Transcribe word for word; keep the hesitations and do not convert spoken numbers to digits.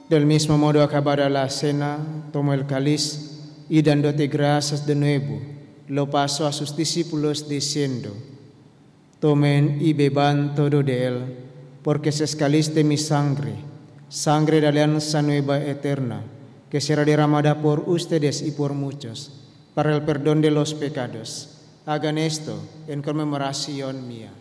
Del mismo modo, acabada la cena, tomó el cáliz y dándote gracias de nuevo, lo pasó a sus discípulos diciendo: tomen y beban todo de él, porque ese es cáliz de mi sangre, sangre de alianza nueva eterna, que será derramada por ustedes y por muchos, para el perdón de los pecados. Hagan esto en conmemoración mía.